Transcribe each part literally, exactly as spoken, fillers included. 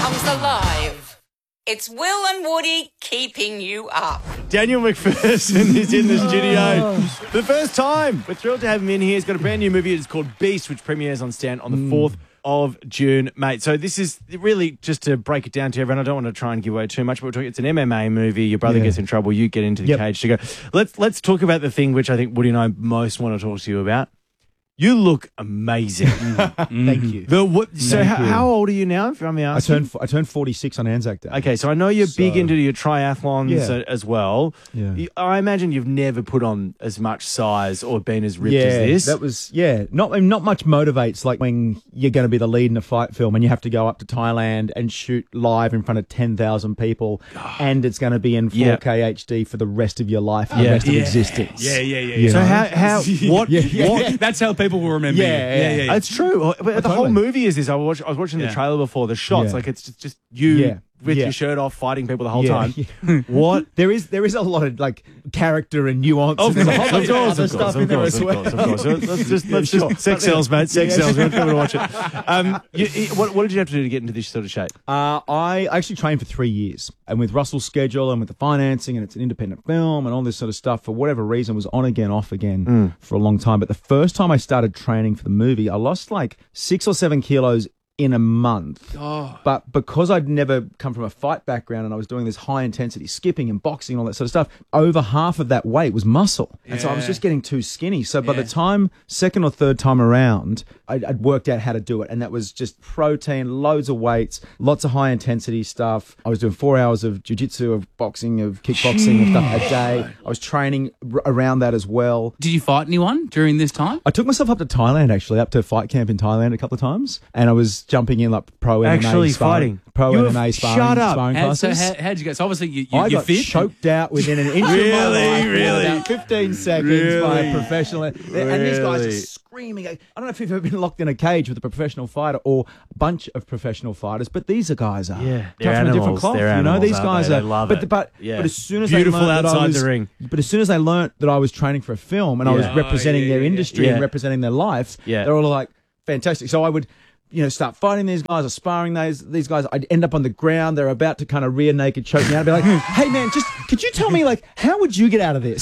comes alive. It's Will and Woody keeping you up. Daniel McPherson is in the studio for the first time. We're thrilled to have him in here. He's got a brand new movie. It's called Beast, which premieres on Stan on the fourth of June, mate. So this is really, just to break it down to everyone, I don't want to try and give away too much, but we're talking, it's an M M A movie. Your brother Yeah. gets in trouble. You get into the Yep. cage to go. Let's, let's talk about the thing which I think Woody and I most want to talk to you about. You look amazing. Thank you. The, what, so Thank how, you. how old are you now, if I'm I asking? turned I turned forty-six on Anzac Day. Okay, so I know you're big So- into your triathlons Yeah. uh, as well. Yeah. You- I imagine you've never put on as much size or been as ripped yeah, as this. that was yeah. Not I mean, not much motivates like when you're going to be the lead in a fight film and you have to go up to Thailand and shoot live in front of ten thousand people, and it's going to be in Yeah. four K H D for the rest of your life, and Yeah. the rest Yeah. of existence. Yeah, yeah, yeah. You yeah. so know? how, how what, Yeah, yeah. what That's how people will remember Yeah, you. yeah. Yeah, yeah, yeah. It's true. But the totally. whole movie is this. I, watch, I was watching the Yeah. trailer before, the shots. Yeah. Like, it's just, just you Yeah. with Yeah. your shirt off fighting people the whole Yeah. time. Yeah. What? There is there is a lot of like character and nuance. Of and course, there's a whole of bunch course, other of stuff course, in of there course, as of well. course, of course. So let's just, let's Yeah, sure. just sex sells, mate. Sex Yeah. sells. We're going to watch it. Um, you, you- what, what did you have to do to get into this sort of shape? Uh, I actually trained for three years, and with Russell's schedule and with the financing, and it's an independent film and all this sort of stuff, for whatever reason, was on again, off again Mm. for a long time. But the first time I started training for the movie, I lost like six or seven kilos in a month. Oh. But because I'd never come from a fight background and I was doing this high intensity skipping and boxing and all that sort of stuff, over half of that weight was muscle. And so I was Yeah. just getting too skinny. So by Yeah. the time, second or third time around, I'd, I'd worked out how to do it. And that was just protein, loads of weights, lots of high intensity stuff. I was doing four hours of jiu-jitsu, of boxing, of kickboxing and stuff a day. I was training r- around that as well. Did you fight anyone during this time? I took myself up to Thailand, actually, up to fight camp in Thailand a couple of times. And I was jumping in like pro M M A Actually sparring, fighting. pro You M M A have- sparring, shut up. sparring How, so classes. how, how'd you go? So obviously you, you, I you're got fit. choked out within an inch of my Really? life in Really? about fifteen seconds by Really? a professional. And these guys Really? are screaming. I don't know if you've ever been locked in a cage with a professional fighter or a bunch of professional fighters, but these are guys are Yeah, cut they're from a different animals. cloth. They're you know, animals, these aren't guys they? are. They love but it. but Yeah. but as soon as Beautiful they learned that I outside was, the ring. but as soon as they learnt that I was training for a film and I was Yeah. representing Oh, yeah, their yeah, industry yeah. and representing their life, Yeah. they're all like fantastic. So I would. You know, start fighting these guys or sparring these these guys. I'd end up on the ground. They're about to kind of rear naked choke me out. I'd be like, "Hey man, just could you tell me like how would you get out of this?"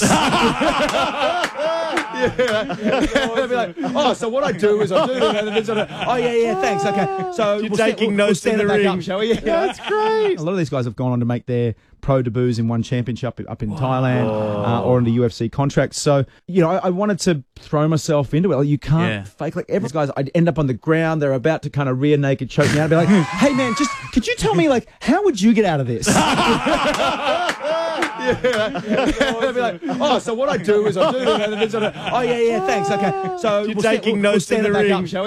I'd be like, "Oh, so what I do is I do that and then sort of, oh yeah, yeah, thanks, okay." So You're we'll sta- taking we'll, notes we'll stand in the it back ring. up, shall we? Yeah, that's great. A lot of these guys have gone on to make their pro debuts in one championship up in Thailand uh, or into U F C contracts. So you know, I, I wanted to throw myself into it. Like, you can't Yeah. fake like every guys. I'd end up on the ground. They're about to kind of rear naked choke me out. I'd be like, "Hey man, just could you tell me like how would you get out of this?" I'd be like, "Oh, so what I do is I do that and then sort of, oh yeah, yeah, thanks, okay." So You're we'll sta- taking we'll, we'll notes in stand the it back ring. up, shall we?